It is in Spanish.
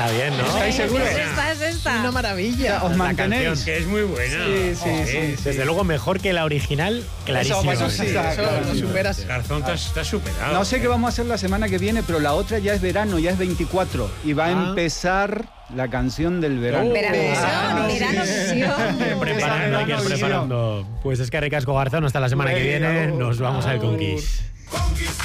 Está bien, ¿no? ¿Estáis seguros? Es esta. Una maravilla. ¿Os La mantenéis? canción. Que es muy buena. Sí. Desde luego mejor que la original, clarísimo. Eso sí, eso lo superas. Garzón está superado. No sé qué vamos a hacer la semana que viene, pero la otra ya es verano, ya es 24. Y va a empezar la canción del verano. Verano Preparando, hay que ir preparando. Pues es que ricasco Garzón, hasta la semana que viene. Nos vamos al Conquist.